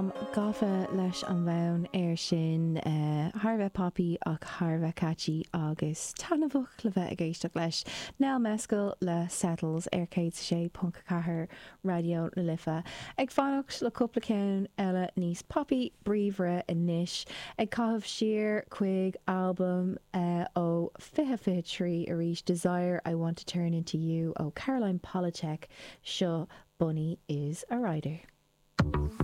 am gafa leis an bhain sin Harbheith Poppy ach Harbheith Catchy agus tanmhach le bheith a géisteach leis Nell Mescal le Settles céad sé punca cathair radio na lifa ag fanacht le cúpla ceann eile níos poppy bríomhre inis ag caithfh siar chuig album ó 53 arís Desire I Want to Turn Into You ó Caroline Polachek seo Bunny is a Rider.